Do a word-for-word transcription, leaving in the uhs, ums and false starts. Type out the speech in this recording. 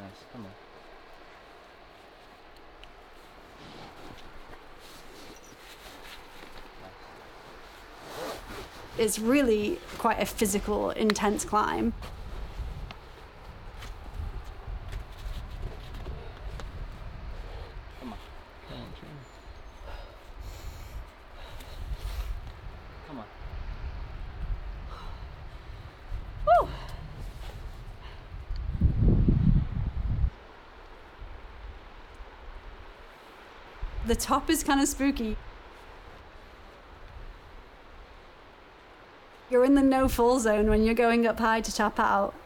Nice, come on. It's really quite a physical, intense climb. Come on. Come on, Come on. Woo! The top is kind of spooky. You're in the no-fall zone when you're going up high to top out.